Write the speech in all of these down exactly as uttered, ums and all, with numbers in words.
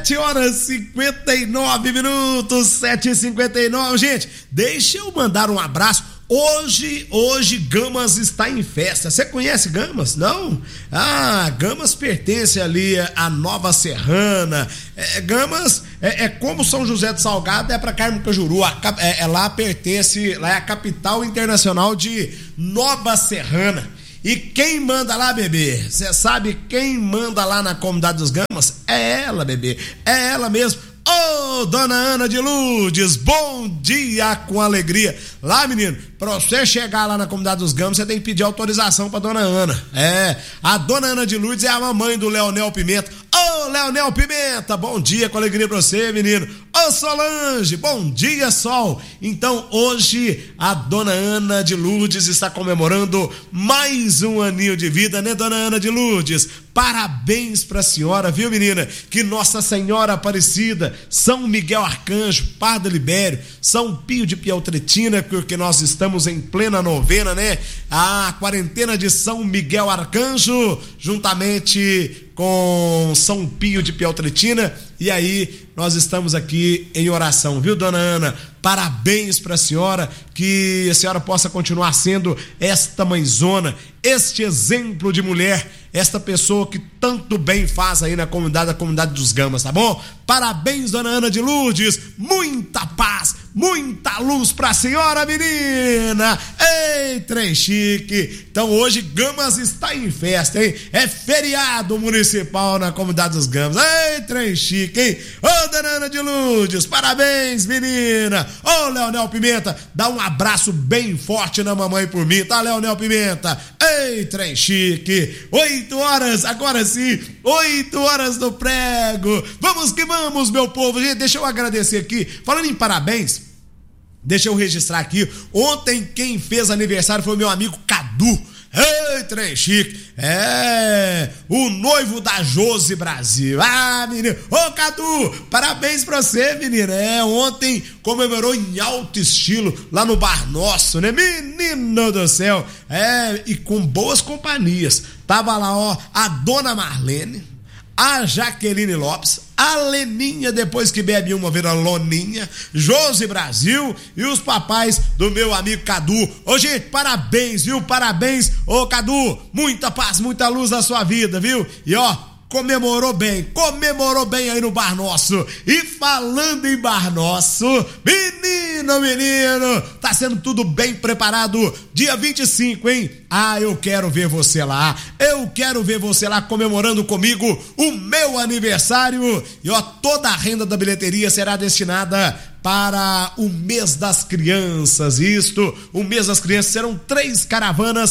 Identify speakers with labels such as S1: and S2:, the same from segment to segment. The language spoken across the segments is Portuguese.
S1: sete horas e cinquenta e nove minutos, sete e cinquenta e nove. Gente, deixa eu mandar um abraço. Hoje, hoje Gamas está em festa. Você conhece Gamas? Não? Ah, Gamas pertence ali à Nova Serrana. É, Gamas é, é como São José do Salgado é para Carmo Cajuru. A, é, é lá pertence, lá é a capital internacional de Nova Serrana. E quem manda lá, bebê? Você sabe quem manda lá na comunidade dos Gamas? É ela, bebê. É ela mesmo. Ô, oh, dona Ana de Lourdes, bom dia com alegria. Lá, menino, pra você chegar lá na comunidade dos Gamas, você tem que pedir autorização pra dona Ana. É, a dona Ana de Lourdes é a mamãe do Leonel Pimenta. Ô, oh, Leonel Pimenta, bom dia com alegria pra você, menino. Ô, oh, Solange, bom dia, Sol. Então, hoje, a dona Ana de Lourdes está comemorando mais um aninho de vida, né, dona Ana de Lourdes? Parabéns pra senhora, viu, menina? Que Nossa Senhora Aparecida, São Miguel Arcanjo, Pardo Libério, São Pio de Pieltretina, porque nós estamos em plena novena, né? A quarentena de São Miguel Arcanjo, juntamente com São Pio de Pieltretina, e aí nós estamos aqui em oração, viu, dona Ana? Parabéns para a senhora, que a senhora possa continuar sendo esta mãezona, este exemplo de mulher, esta pessoa que tanto bem faz aí na comunidade, a comunidade dos Gamas, tá bom? Parabéns, dona Ana de Lourdes, muita paz, muita luz pra senhora, menina. Ei, trem chique. Então hoje Gamas está em festa, hein? É feriado municipal na comunidade dos Gamas. Ei, trem chique, hein? Ô, dona Ana de Lourdes, parabéns, menina. Ô, Leonel Pimenta, dá um abraço bem forte na mamãe por mim, tá, Leonel Pimenta? Ei, trem chique. Oito horas, agora sim, oito horas do prego. Vamos que vamos, meu povo. Gente, deixa eu agradecer aqui, falando em parabéns, deixa eu registrar aqui, ontem quem fez aniversário foi o meu amigo Cadu. Ei, trem chique. É, o noivo da Josi Brasil. Ah, menino. Ô, Cadu, parabéns pra você, menina. É, ontem comemorou em alto estilo lá no Bar Nosso, né? Menino do céu. É, e com boas companhias. Tava lá, ó, a dona Marlene, a Jaqueline Lopes, a Leninha, depois que bebe uma, vira Loninha, Josi Brasil e os papais do meu amigo Cadu. Ô, gente, parabéns, viu? Parabéns, ô, Cadu, muita paz, muita luz na sua vida, viu? E ó, comemorou bem, comemorou bem aí no Bar Nosso. E falando em Bar Nosso, menino, menino, tá sendo tudo bem preparado, dia vinte e cinco, hein? Ah, eu quero ver você lá, eu quero ver você lá comemorando comigo o meu aniversário. E ó, toda a renda da bilheteria será destinada para o mês das crianças. Isto, o mês das crianças, serão três caravanas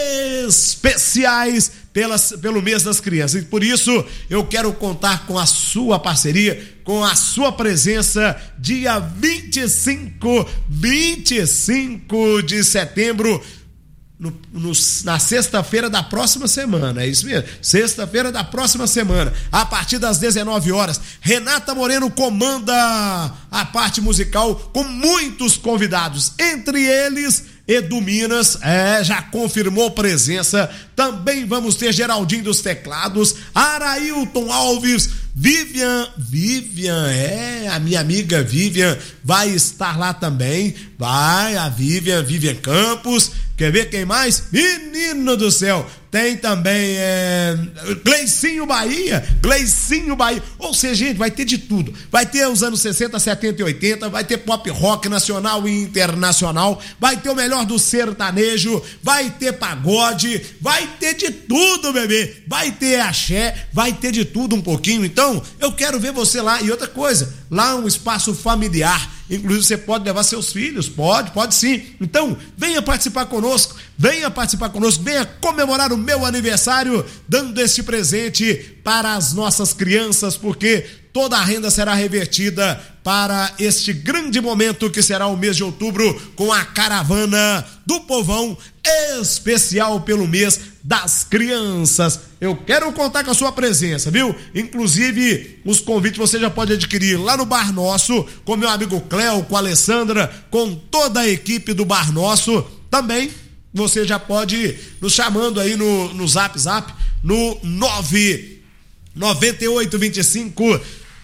S1: especiais pelas, pelo mês das crianças. E por isso eu quero contar com a sua parceria, com a sua presença, dia vinte e cinco, vinte e cinco de setembro, No, no, na sexta-feira da próxima semana, é isso mesmo? Sexta-feira da próxima semana, a partir das dezenove horas, Renata Moreno comanda a parte musical com muitos convidados, entre eles Edu Minas, é, já confirmou presença. Também vamos ter Geraldinho dos Teclados, Arailton Alves, Vivian, Vivian, é, a minha amiga Vivian vai estar lá também, vai, a Vivian, Vivian Campos. Quer ver quem mais? Menino do céu, tem também é, Gleicinho Bahia, Gleicinho Bahia, ou seja, gente, vai ter de tudo, vai ter os anos sessenta, setenta e oitenta, vai ter pop rock nacional e internacional, vai ter o melhor do sertanejo, vai ter pagode, vai ter de tudo, bebê, vai ter axé, vai ter de tudo um pouquinho. Então, eu quero ver você lá. E outra coisa, lá é um espaço familiar, inclusive você pode levar seus filhos, pode, pode sim. Então, venha participar conosco, venha participar conosco, venha comemorar o meu aniversário, dando este presente para as nossas crianças, porque toda a renda será revertida para este grande momento que será o mês de outubro, com a caravana do povão especial pelo mês das crianças. Eu quero contar com a sua presença, viu? Inclusive, os convites você já pode adquirir lá no Bar Nosso, com meu amigo Cléo, com a Alessandra, com toda a equipe do Bar Nosso. Também você já pode ir nos chamando aí no, no Zap Zap, no nove nove oito dois cinco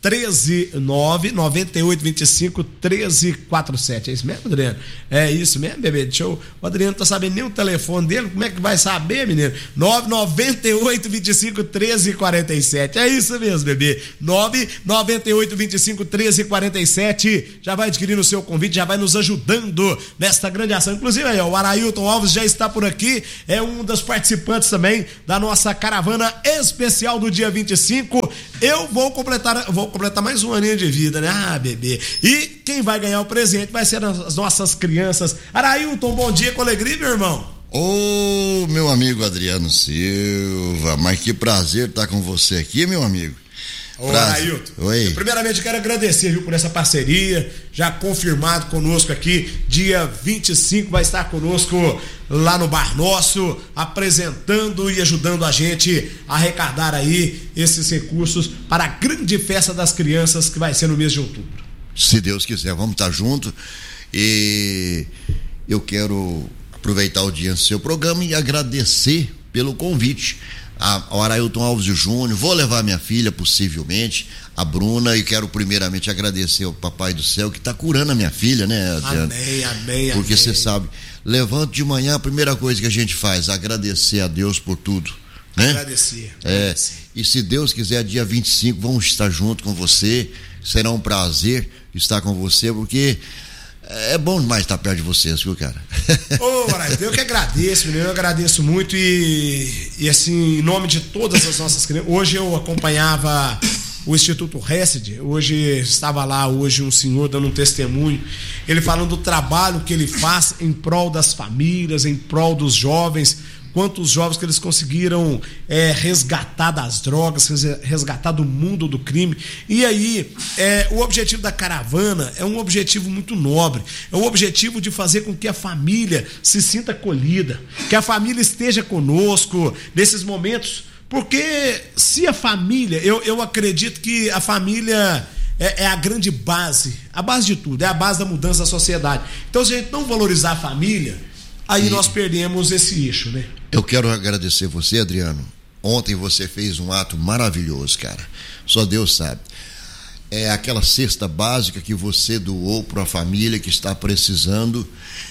S1: treze nove nove oito dois cinco treze quarenta e sete. É isso mesmo, Adriano? É isso mesmo, bebê? Deixa eu... O Adriano não tá sabendo nem o telefone dele. Como é que vai saber, menino? nove nove oito dois cinco treze quarenta e sete. É isso mesmo, bebê. nove nove oito dois cinco treze quarenta e sete. Já vai adquirindo o seu convite, já vai nos ajudando nesta grande ação. Inclusive, aí, ó, o Arailton Alves já está por aqui. É um dos participantes também da nossa caravana especial do dia vinte e cinco. Eu vou completar... Vou completar mais um aninho de vida, né? Ah, bebê. E quem vai ganhar o presente vai ser as nossas crianças. Arailton, bom dia com alegria, meu irmão.
S2: Ô, meu amigo Adriano Silva, mas que prazer estar com você aqui, meu amigo.
S1: Ô, Arailton.
S2: Oi.
S1: Eu, primeiramente, eu quero agradecer, viu, por essa parceria, já confirmado conosco aqui, dia vinte e cinco vai estar conosco lá no Bar Nosso, apresentando e ajudando a gente a arrecadar aí esses recursos para a grande festa das crianças que vai ser no mês de outubro.
S2: Se Deus quiser, vamos estar juntos. E eu quero aproveitar a audiência do seu programa e agradecer pelo convite ao Arailton Alves Júnior. Vou levar minha filha, possivelmente, a Bruna, e quero primeiramente agradecer ao Papai do Céu que está curando a minha filha, né, Adriano?
S1: Amém, amém,
S2: Porque você
S1: amém.
S2: sabe, levanto de manhã, a primeira coisa que a gente faz é agradecer a Deus por tudo, né?
S1: Agradecer,
S2: é,
S1: agradecer.
S2: E se Deus quiser, dia vinte e cinco vamos estar junto com você. Será um prazer estar com você, porque é bom demais estar perto de vocês, viu, cara?
S1: Ô, Arailton, eu que agradeço, menino, eu agradeço muito e, e assim, em nome de todas as nossas crianças, hoje eu acompanhava o Instituto Hesed, hoje estava lá, hoje um senhor dando um testemunho, ele falando do trabalho que ele faz em prol das famílias, em prol dos jovens, quantos jovens que eles conseguiram é, resgatar das drogas, resgatar do mundo do crime. E aí, é, o objetivo da caravana é um objetivo muito nobre, é o objetivo de fazer com que a família se sinta acolhida, que a família esteja conosco nesses momentos, porque se a família, eu, eu acredito que a família é, é a grande base, a base de tudo, é a base da mudança da sociedade. Então, se a gente não valorizar a família, aí e nós perdemos esse eixo, né?
S2: Eu quero agradecer você, Adriano. Ontem você fez um ato maravilhoso, cara. Só Deus sabe. É aquela cesta básica que você doou para a família que está precisando,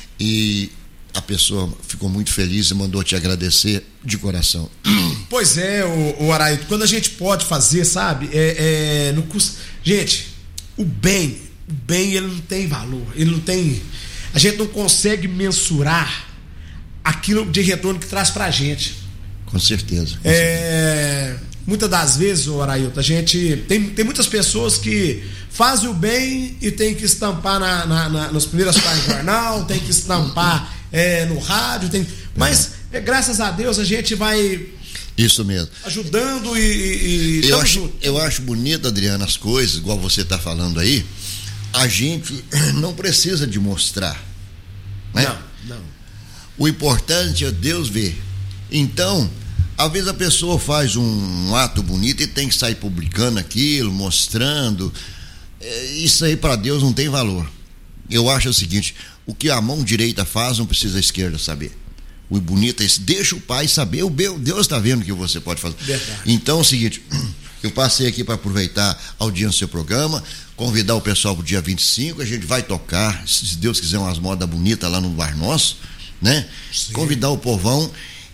S2: e a pessoa ficou muito feliz e mandou te agradecer de coração.
S1: Pois é, o, o Arailton, quando a gente pode fazer, sabe? É, é, no custo... Gente, o bem, o bem ele não tem valor, ele não tem... A gente não consegue mensurar aquilo de retorno que traz pra gente.
S2: Com certeza. Com
S1: é,
S2: certeza.
S1: Muitas das vezes, o Arailton, a gente tem, tem muitas pessoas que fazem o bem e tem que estampar na, na, na, nas primeiras páginas do jornal, tem que estampar é, no rádio, tem, mas é, graças a Deus a gente vai
S2: isso mesmo
S1: ajudando e, e
S2: eu acho, eu acho bonito, Adriano, as coisas igual você está falando aí. A gente não precisa de mostrar, né?
S1: Não, não.
S2: O importante é Deus ver. Então, às vezes a pessoa faz um, um ato bonito e tem que sair publicando aquilo, mostrando. É, isso aí para Deus não tem valor. Eu acho o seguinte: o que a mão direita faz não precisa a esquerda saber. O bonito é esse, deixa o pai saber, o Deus está vendo o que você pode fazer.
S1: Verdade.
S2: Então é o seguinte, eu passei aqui para aproveitar a audiência do seu programa, convidar o pessoal para o dia vinte e cinco, a gente vai tocar, se Deus quiser, umas modas bonitas lá no Bar Nosso, né? Sim. Convidar o povão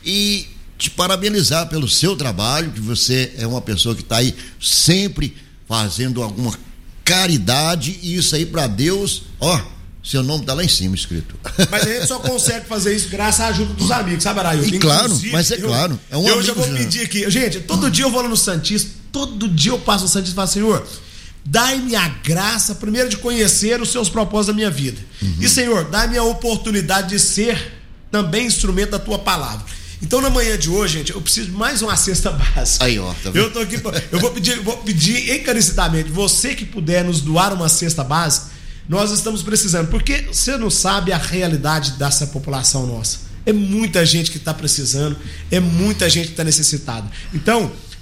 S2: e te parabenizar pelo seu trabalho, que você é uma pessoa que está aí sempre fazendo alguma caridade, e isso aí para Deus, ó, seu nome tá lá em cima escrito.
S1: Mas a gente só consegue fazer isso graças à ajuda dos amigos, sabe, Arailton?
S2: E claro, mas é
S1: eu,
S2: claro. É um
S1: eu
S2: amigo
S1: já vou
S2: já.
S1: pedir aqui. Gente, todo dia eu vou lá no Santíssimo, todo dia eu passo no Santíssimo e falo, Senhor, dai-me a graça, primeiro, de conhecer os seus propósitos da minha vida. Uhum. E, Senhor, dai-me a oportunidade de ser também instrumento da tua palavra. Então, na manhã de hoje, gente, eu preciso de mais uma cesta básica.
S2: Aí, ó, tá vendo?
S1: Eu tô aqui, eu vou pedir, vou pedir encarecidamente, você que puder nos doar uma cesta básica, nós estamos precisando, porque você não sabe a realidade dessa população nossa. É muita gente que está precisando, é muita gente que está necessitada. Então,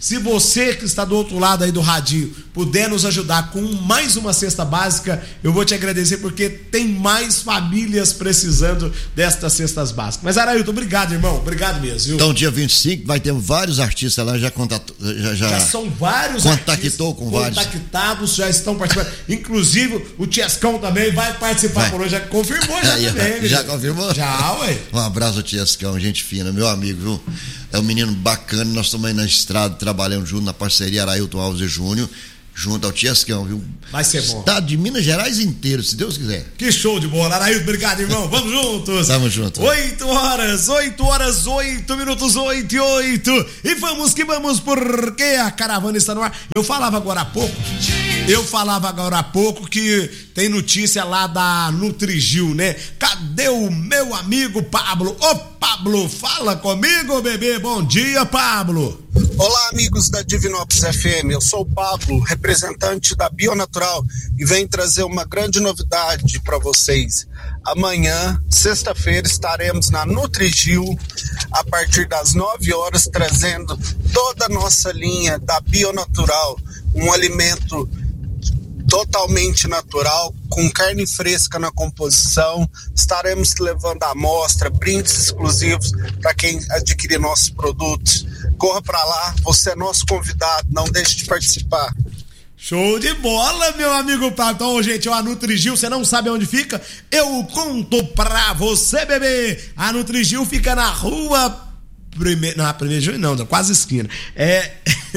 S1: Se você que está do outro lado aí do radinho puder nos ajudar com mais uma cesta básica, eu vou te agradecer, porque tem mais famílias precisando destas cestas básicas. Mas, Arailton, obrigado, irmão. Obrigado mesmo, viu?
S2: Então, dia vinte e cinco vai ter vários artistas lá, já contatou, já, já,
S1: já são vários
S2: contactou
S1: artistas
S2: com vários.
S1: Contactados, já estão participando. Inclusive, o Tiescão também vai participar vai. por hoje. Já confirmou, já
S2: Aí,
S1: também.
S2: Já confirmou?
S1: Já, ué.
S2: Um abraço ao Tiescão, gente fina, meu amigo, viu? É um menino bacana, nós estamos aí na estrada, trabalhando junto na parceria Arailton Alves e Júnior, junto ao Tiescão, viu?
S1: Vai ser bom.
S2: Estado de Minas Gerais inteiro, se Deus quiser.
S1: Que show de bola, Arailton, obrigado, irmão. Vamos juntos.
S2: Tamo junto.
S1: oito horas, oito horas, oito minutos, oito e oito. E vamos que vamos, porque a caravana está no ar. Eu falava agora há pouco, eu falava agora há pouco que tem notícia lá da Nutrigil, né? Cadê o meu amigo Pablo? Ô, Pablo, fala comigo, bebê. Bom dia, Pablo.
S3: Olá, amigos da Divinópolis F M, eu sou o Pablo, representante da Bionatural, e venho trazer uma grande novidade para vocês. Amanhã, sexta-feira, estaremos na Nutrigil a partir das nove horas, trazendo toda a nossa linha da Bionatural, um alimento totalmente natural, com carne fresca na composição. Estaremos levando a amostra, brindes exclusivos para quem adquirir nossos produtos. Corra para lá, você é nosso convidado, não deixe de participar.
S1: Show de bola, meu amigo Pablo. Então, gente, a Nutrigil, você não sabe onde fica? Eu conto pra você, bebê. A Nutrigil fica na rua Primeiro, não, primeiro de junho não, quase esquina. É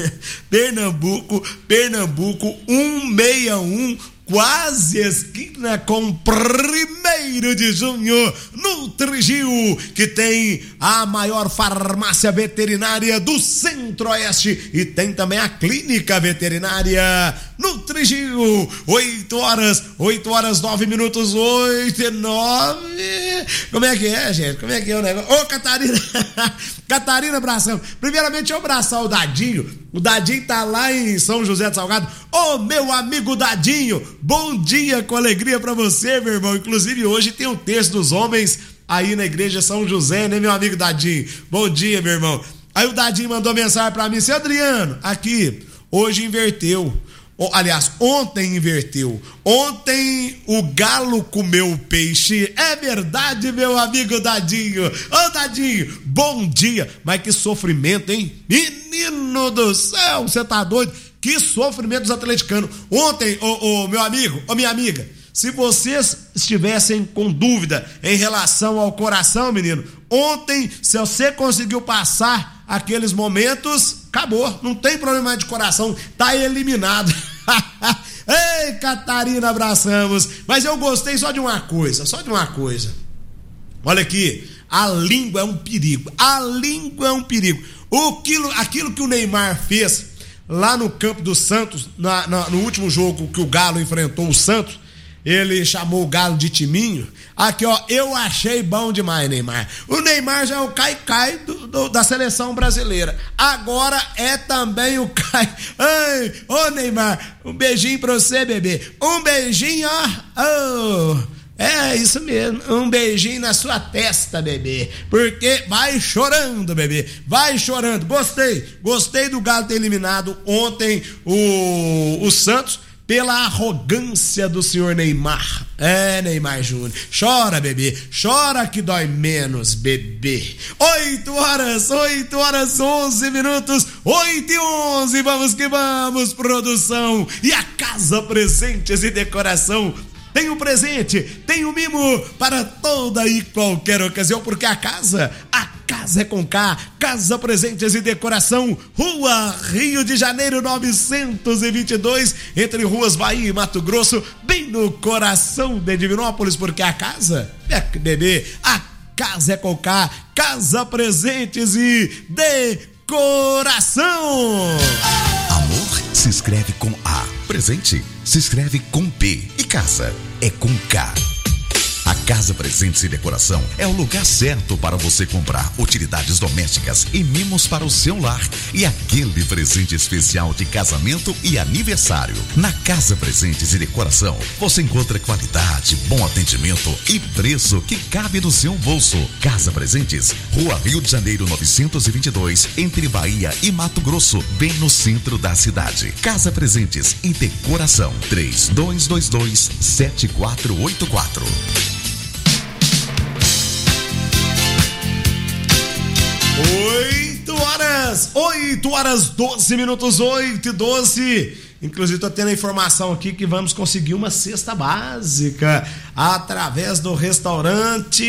S1: Pernambuco, Pernambuco cento e sessenta e um, quase esquina com primeiro de junho. Nutrigil, que tem a maior farmácia veterinária do Centro-Oeste e tem também a clínica veterinária. Nutrigil, oito horas, oito horas, nove minutos, oito e nove. Como é que é, gente? Como é que é o negócio? Ô, Catarina, Catarina Bração. Primeiramente, eu abraçar o Dadinho. O Dadinho tá lá em São José do Salgado. Ô, meu amigo Dadinho, bom dia, com alegria pra você, meu irmão. Inclusive, hoje tem o terço dos homens aí na igreja São José, né, meu amigo Dadinho? Bom dia, meu irmão. Aí o Dadinho mandou mensagem pra mim, seu Adriano, aqui, hoje inverteu. Aliás, ontem inverteu. Ontem o galo comeu peixe. É verdade, meu amigo Dadinho. Ô, Dadinho, bom dia. Mas que sofrimento, hein? Menino do céu, você tá doido? Que sofrimento dos atleticanos. Ontem, ô, ô, meu amigo, ô, minha amiga, se vocês estivessem com dúvida em relação ao coração, menino, ontem, se você conseguiu passar aqueles momentos, acabou, não tem problema mais de coração, tá eliminado. Ei, Catarina, abraçamos. Mas eu gostei só de uma coisa, só de uma coisa. Olha aqui, a língua é um perigo, a língua é um perigo. O, aquilo, aquilo que o Neymar fez lá no campo do Santos, na, na, no último jogo que o Galo enfrentou o Santos, ele chamou o Galo de timinho. Aqui, ó, eu achei bom demais, Neymar. O Neymar já é o cai-cai do, do, da seleção brasileira. Agora é também o cai. Ai, ô Neymar, um beijinho pra você, bebê. Um beijinho, ó. Oh, é isso mesmo, um beijinho na sua testa, bebê. Porque vai chorando, bebê. Vai chorando. Gostei, gostei do Galo ter eliminado ontem o, o Santos pela arrogância do senhor Neymar. É, Neymar Júnior. Chora, bebê. Chora que dói menos, bebê. Oito horas, oito horas, onze minutos. Oito e onze. Vamos que vamos, produção. E a Casa Presentes e Decoração tem um presente, tem um mimo para toda e qualquer ocasião, porque a casa, a casa é com K, Casa Presentes e Decoração, Rua Rio de Janeiro novecentos e vinte e dois, entre Ruas Bahia e Mato Grosso, bem no coração de Divinópolis, porque a casa é bebê, a casa é com K, Casa Presentes e Decoração.
S4: Amor se escreve com A, presente se escreve com P e casa é com K. A Casa Presentes e Decoração é o lugar certo para você comprar utilidades domésticas e mimos para o seu lar e aquele presente especial de casamento e aniversário. Na Casa Presentes e Decoração, você encontra qualidade, bom atendimento e preço que cabe no seu bolso. Casa Presentes, Rua Rio de Janeiro novecentos e vinte e dois, entre Bahia e Mato Grosso, bem no centro da cidade. Casa Presentes e Decoração, três dois dois dois, sete quatro oito quatro.
S1: oito horas, oito horas, doze minutos, oito e doze. Inclusive, tô tendo a informação aqui que vamos conseguir uma cesta básica através do restaurante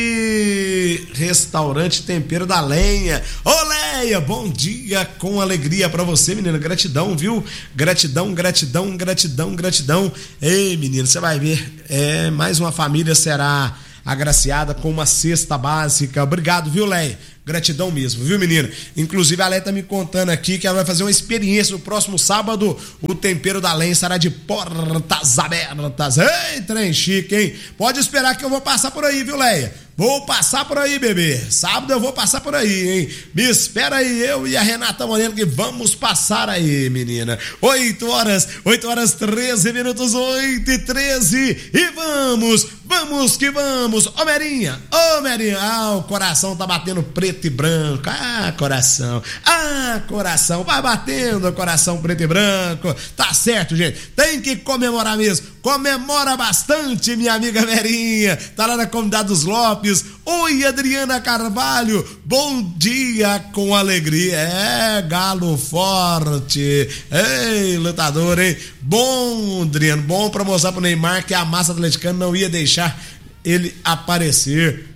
S1: Restaurante Tempero da Lenha. Ô Leia, bom dia com alegria pra você, menina. Gratidão, viu? Gratidão, gratidão, gratidão, gratidão. Ei, menina, você vai ver, é, mais uma família será agraciada com uma cesta básica. Obrigado, viu, Leia? Gratidão mesmo, viu, menina? Inclusive, a Leia tá me contando aqui que ela vai fazer uma experiência no próximo sábado. O Tempero da Lenha estará de portas abertas. Ei, trem chique, hein? Pode esperar que eu vou passar por aí, viu, Leia? Vou passar por aí, bebê. Sábado eu vou passar por aí, hein? Me espera aí, eu e a Renata Moreno, que vamos passar aí, menina. oito horas, oito horas, treze minutos, oito e treze. E vamos, vamos que vamos. Ô, Merinha, ô, Merinha. Ah, o coração tá batendo preto e branco. Ah, coração. Ah, coração. Vai batendo, coração preto e branco. Tá certo, gente. Tem que comemorar mesmo. Comemora bastante, minha amiga Merinha. Tá lá na Comunidade dos Lopes. Oi, Adriana Carvalho, bom dia com alegria. É, galo forte. Ei, lutador, hein? Bom, Adriano, bom pra mostrar pro Neymar que a massa atleticana não ia deixar ele aparecer.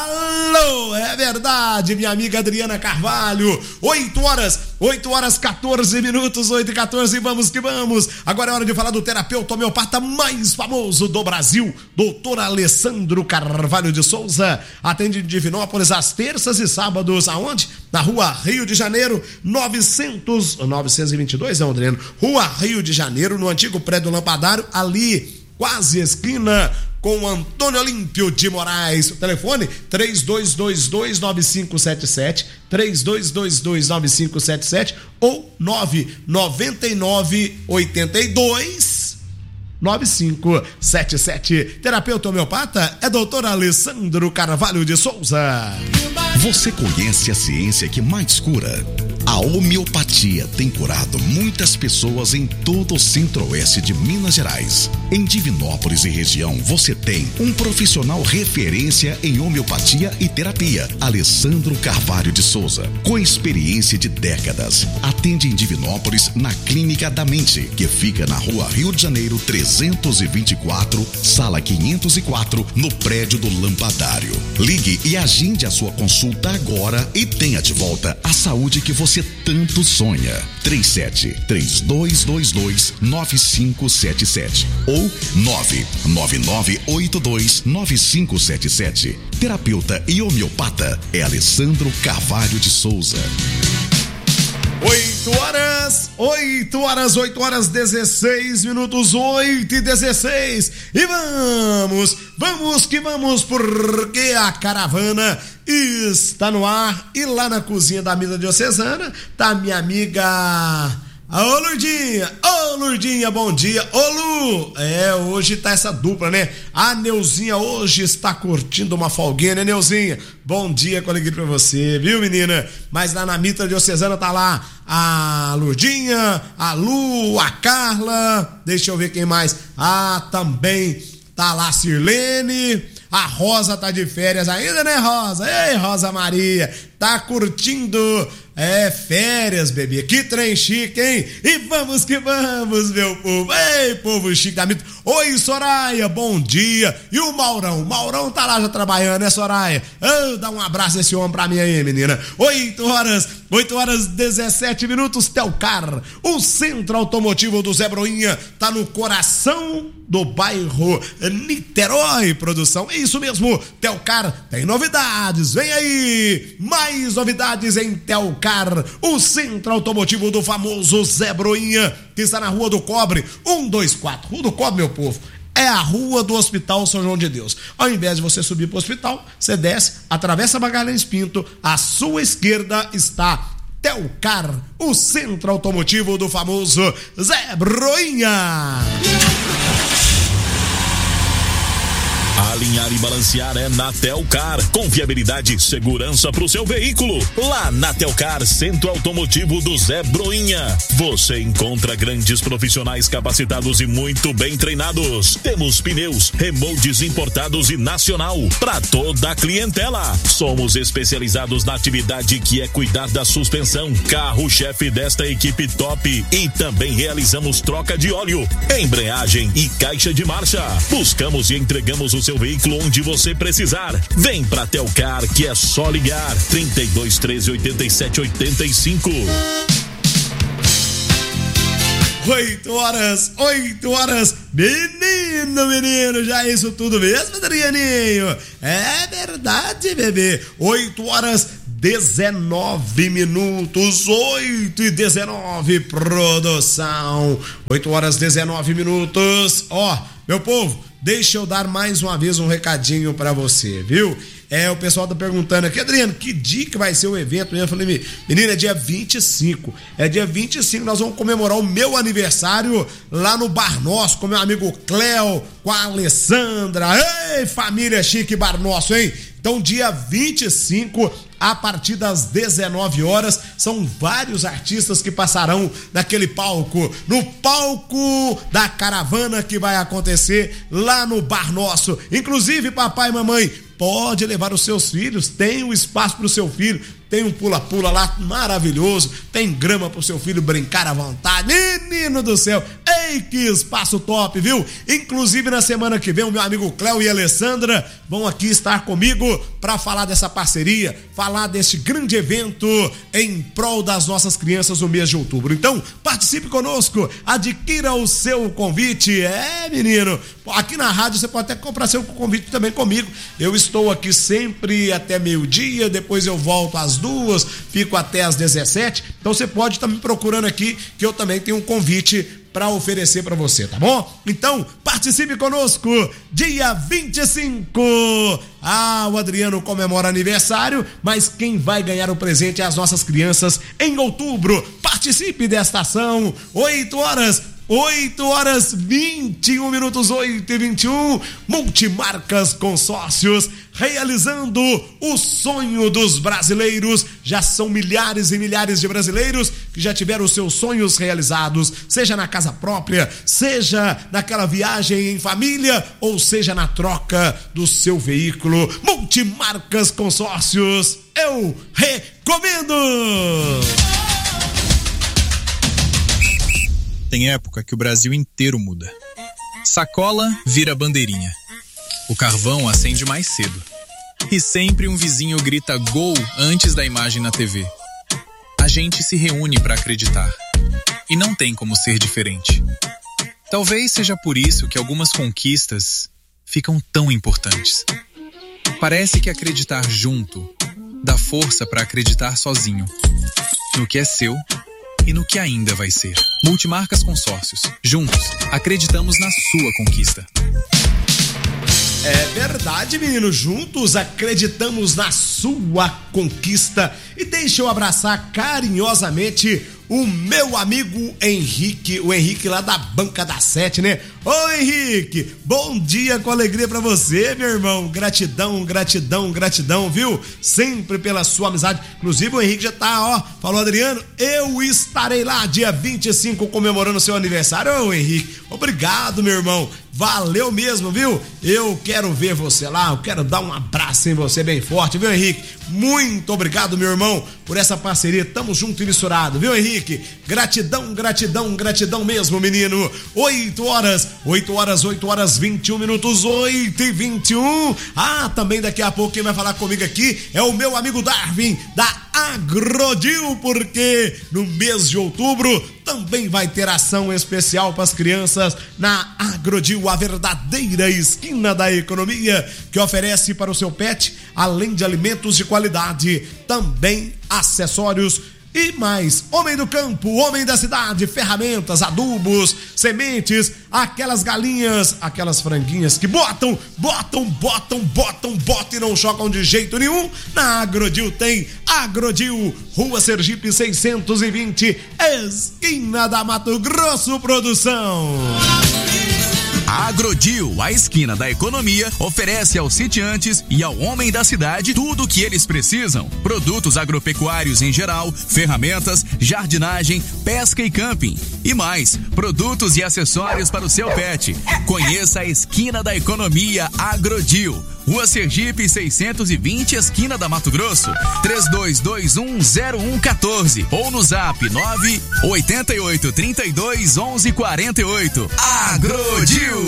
S1: Alô, é verdade, minha amiga Adriana Carvalho. oito horas, oito horas, quatorze minutos, oito e quatorze, vamos que vamos. Agora é hora de falar do terapeuta homeopata mais famoso do Brasil, doutor Alessandro Carvalho de Souza. Atende em Divinópolis às terças e sábados. Aonde? Na Rua Rio de Janeiro, novecentos, novecentos e vinte e dois, não, Adriano? Rua Rio de Janeiro, no antigo prédio Lampadário, ali, quase esquina com Antônio Olímpio de Moraes. O telefone três dois dois dois, nove cinco sete sete, três dois dois dois, nove cinco sete sete ou nove nove nove oito dois nove cinco sete sete. Terapeuta homeopata é doutor Alessandro Carvalho de Souza.
S4: Você conhece a ciência que mais cura? A homeopatia tem curado muitas pessoas em todo o centro-oeste de Minas Gerais. Em Divinópolis e região, você tem um profissional referência em homeopatia e terapia, Alessandro Carvalho de Souza, com experiência de décadas. Atende em Divinópolis na Clínica da Mente, que fica na Rua Rio de Janeiro trezentos e vinte e quatro, sala quinhentos e quatro, no prédio do Lampadário. Ligue e agende a sua consulta agora e tenha de volta a saúde que você tanto sonha. três sete três dois dois dois, nove cinco sete sete ou nove nove nove oito dois, nove cinco sete sete. Terapeuta e homeopata é Alessandro Carvalho de Souza.
S1: oito horas, oito horas, oito horas, dezesseis minutos, oito e dezesseis. E vamos, vamos que vamos, porque a caravana está no ar. E lá na cozinha da mesa diocesana tá minha amiga... Ô Lurdinha, ô Lurdinha, bom dia. Ô Lu, é, hoje tá essa dupla, né? A Neuzinha hoje está curtindo uma folguinha, né, Neuzinha? Bom dia, com alegria pra você, viu, menina? Mas lá na mitra diocesana tá lá a Lurdinha, a Lu, a Carla, deixa eu ver quem mais. Ah, também tá lá a Sirlene. A Rosa tá de férias ainda, né, Rosa? Ei, Rosa Maria, tá curtindo, é, férias, bebê. Que trem chique, hein? E vamos que vamos, meu povo. Ei, povo chique da mitra. Oi, Soraya, bom dia. E o Maurão? O Maurão tá lá já trabalhando, né, Soraya? Oh, dá um abraço nesse homem pra mim aí, menina. oito horas, oito horas, dezessete minutos. Telcar, o centro automotivo do Zé Broinha, tá no coração do bairro Niterói, produção. Isso mesmo, Telcar tem novidades. Vem aí, mais novidades em Telcar, o centro automotivo do famoso Zé Broinha, que está na Rua do Cobre, cento e vinte e quatro. Rua do Cobre, meu povo, é a rua do Hospital São João de Deus. Ao invés de você subir para o hospital, você desce, atravessa Magalhães Pinto, à sua esquerda está Telcar, o centro automotivo do famoso Zé Broinha.
S5: Alinhar e balancear é na Telcar. Confiabilidade e segurança para o seu veículo. Lá na Telcar, Centro Automotivo do Zé Broinha, você encontra grandes profissionais capacitados e muito bem treinados. Temos pneus, remoldes importados e nacional para toda a clientela. Somos especializados na atividade que é cuidar da suspensão, carro-chefe desta equipe top. E também realizamos troca de óleo, embreagem e caixa de marcha. Buscamos e entregamos o seu veículo onde você precisar. Vem pra Telcar, que é só ligar trinta e dois, treze, oitenta e sete, oitenta e cinco.
S1: oito horas, oito horas. Menino, menino, já é isso tudo mesmo, Adrianinho? É verdade, bebê. oito horas, dezenove minutos, oito e dezenove, produção. oito horas, dezenove minutos. Ó, meu povo, deixa eu dar mais uma vez um recadinho pra você, viu? É, o pessoal tá perguntando aqui, Adriano, que dia que vai ser o evento? Eu falei, menina, é dia vinte e cinco. É dia vinte e cinco, nós vamos comemorar o meu aniversário lá no Bar Nosso, com meu amigo Cléo, com a Alessandra. Ei, família chique Bar Nosso, hein? Então, dia vinte e cinco, a partir das dezenove horas, são vários artistas que passarão naquele palco, no palco da caravana que vai acontecer lá no Bar Nosso. Inclusive, papai e mamãe, pode levar os seus filhos, tem um espaço para o seu filho, tem um pula-pula lá maravilhoso, tem grama pro seu filho brincar à vontade. Menino do céu, ei, que espaço top, viu? Inclusive na semana que vem o meu amigo Cléo e a Alessandra vão aqui estar comigo para falar dessa parceria, falar deste grande evento em prol das nossas crianças no mês de outubro. Então, participe conosco, adquira o seu convite. É, menino, aqui na rádio você pode até comprar seu convite também comigo. Eu estou aqui sempre até meio-dia, depois eu volto às duas, fico até às dezessete. Então você pode estar me procurando aqui, que eu também tenho um convite para oferecer para você, tá bom? Então, participe conosco, dia vinte e cinco. Ah, o Adriano comemora aniversário, mas quem vai ganhar o presente é as nossas crianças em outubro. Participe desta ação, oito horas. oito horas, vinte e um minutos, oito e vinte e um, Multimarcas Consórcios, realizando o sonho dos brasileiros. Já são milhares e milhares de brasileiros que já tiveram os seus sonhos realizados, seja na casa própria, seja naquela viagem em família, ou seja na troca do seu veículo. Multimarcas Consórcios, eu recomendo!
S6: Tem época que o Brasil inteiro muda. Sacola vira bandeirinha. O carvão acende mais cedo. E sempre um vizinho grita gol antes da imagem na T V. A gente se reúne para acreditar. E não tem como ser diferente. Talvez seja por isso que algumas conquistas ficam tão importantes. Parece que acreditar junto dá força para acreditar sozinho. No que é seu e no que ainda vai ser. Multimarcas Consórcios. Juntos, acreditamos na sua conquista.
S1: É verdade, menino. Juntos acreditamos na sua conquista. E deixa eu abraçar carinhosamente o meu amigo Henrique, o Henrique lá da Banca da Sete, né? Ô Henrique, bom dia com alegria pra você, meu irmão. Gratidão, gratidão, gratidão, viu? Sempre pela sua amizade. Inclusive o Henrique já tá, ó, falou, Adriano, eu estarei lá dia vinte e cinco comemorando seu aniversário. Ô Henrique, obrigado, meu irmão. Valeu mesmo, viu? Eu quero ver você lá, eu quero dar um abraço em você bem forte, viu, Henrique? Muito obrigado, meu irmão, por essa parceria. Tamo junto e misturado, viu, Henrique? Gratidão, gratidão, gratidão mesmo, menino. oito horas, oito horas, oito horas, vinte e um minutos, oito e vinte e um. Ah, também daqui a pouco quem vai falar comigo aqui é o meu amigo Darwin, da Agrodil, porque no mês de outubro também vai ter ação especial para as crianças na Agrodil, a verdadeira esquina da economia, que oferece para o seu pet, além de alimentos de qualidade, também acessórios e mais. Homem do campo, homem da cidade, ferramentas, adubos, sementes, aquelas galinhas, aquelas franguinhas que botam, botam, botam, botam, botam e não chocam de jeito nenhum. Na Agrodil tem Agrodil, Rua Sergipe seiscentos e vinte, esquina da Mato Grosso Produção.
S7: A Agrodil, a esquina da economia, oferece aos sitiantes e ao homem da cidade tudo o que eles precisam. Produtos agropecuários em geral, ferramentas, jardinagem, pesca e camping. E mais, produtos e acessórios para o seu pet. Conheça a esquina da economia Agrodil. Rua Sergipe seiscentos e vinte, esquina da Mato Grosso. três dois dois um zero um um quatro ou no zap nove oito oito, três dois, onze, quatro oito. Agrodil.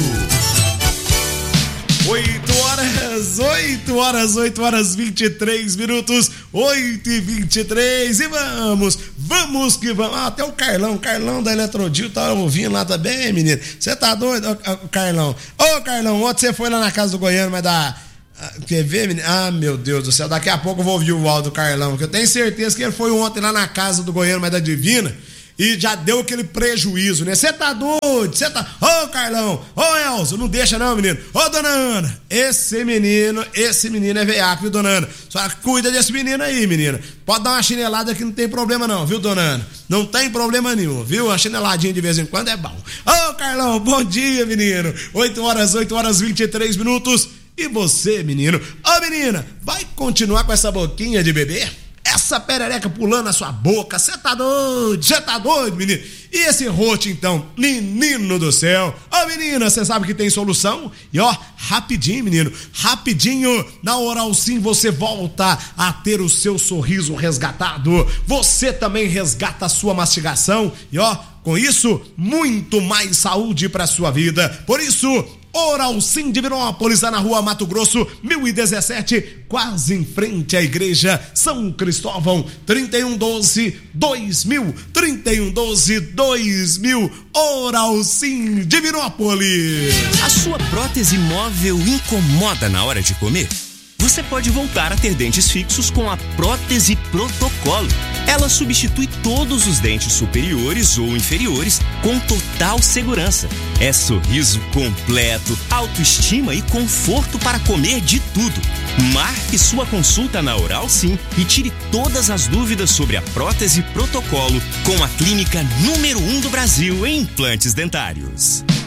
S1: oito horas, oito horas, oito horas, vinte e três minutos, oito e vinte e três, e vamos, vamos que vamos. Ah, até o Carlão, Carlão da Eletrodil tá ouvindo lá também, menino. Você tá doido, ô, ô, Carlão? Ô, Carlão, ontem você foi lá na casa do Goiano, mas da... Quer ver, menino? Ah, meu Deus do céu, daqui a pouco eu vou ouvir o áudio do Carlão, que eu tenho certeza que ele foi ontem lá na casa do Goiano, mas da Divina, e já deu aquele prejuízo, né? Você tá doido? Você tá... Ô, Carlão! Ô, Elzo, não deixa não, menino. Ô, dona Ana, esse menino, esse menino é veiaco, viu, dona Ana? Só cuida desse menino aí, menina. Pode dar uma chinelada que não tem problema não, viu, dona Ana? Não tem problema nenhum, viu? Uma chineladinha de vez em quando é bom. Ô, Carlão, bom dia, menino. oito horas, oito horas, vinte e três minutos. E você, menino? Ô, menina, vai continuar com essa boquinha de bebê? Essa perereca pulando na sua boca, você tá doido, você tá doido, menino? E esse rote, então, menino do céu? Ô, menina, você sabe que tem solução? E ó, rapidinho, menino, rapidinho, na Oral Sim você volta a ter o seu sorriso resgatado. Você também resgata a sua mastigação e ó, com isso, muito mais saúde pra sua vida. Por isso, Oral Sim Divinópolis, lá na Rua Mato Grosso, mil e dezessete, quase em frente à Igreja São Cristóvão, trinta e um doze, dois mil, trinta e um doze, dois mil, Oral Sim Divinópolis.
S8: A sua prótese móvel incomoda na hora de comer? Você pode voltar a ter dentes fixos com a prótese Protocolo. Ela substitui todos os dentes superiores ou inferiores com total segurança. É sorriso completo, autoestima e conforto para comer de tudo. Marque sua consulta na Oral Sim e tire todas as dúvidas sobre a prótese Protocolo com a clínica número um do Brasil em implantes dentários.